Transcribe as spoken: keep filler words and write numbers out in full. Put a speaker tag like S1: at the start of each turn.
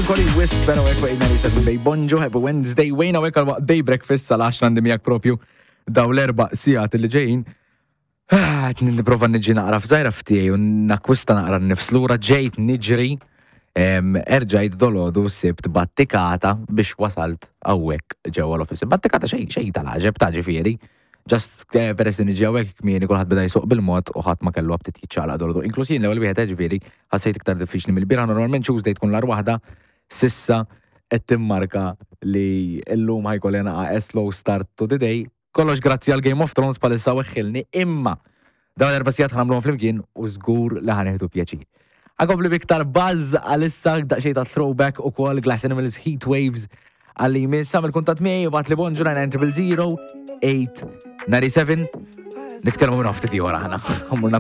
S1: Alkoli Whisper u ekwa ninety-seven Bay Bonjo, happy Wednesday, wejna u ekwa waqt Bay Breakfast sal-għaxra għandi miegħek propju daw l-erba' sigħat li ġejjin. Nipprova niġi naqra f'żajra f'tiegħi u nakwista naqra nnifs lura ġejt niġri erġajt dolodu sibt battikata biex wasalt hawnhekk ġewwa l-office. Battikata xejn xejn tal-ħaġeb ta' ġifieri. Just peress li niġi hawnhekk kmieni kulħadd beda jsuq bil-mod u ħadd ma kellu abtit jiċċaqlaq dolodu. Inkluż jien l-ewwel wieħed ġifieri ħassejt iktar diffiċli mill-bieraħ normalment Tuesday tkun l-ar waħda sissa qed timmarka li llum ħajkolli naqa' slow start to the day. Kollox grazzi għal Game of Thrones palissa weħħilni imma dawn l-erba' sigħat ħanamluhom flimkien u żgur li ħanieħdu pjaċir. Għakompli biktar buzz għalissa daqxej ta' throwback u kol Glass Animals Heat Waves għalli jmiss għamil kuntat miej u bat li bonġu nine zero zero eight nine seven. Nitkellmu minn ufti ti wara ħana. Għamurna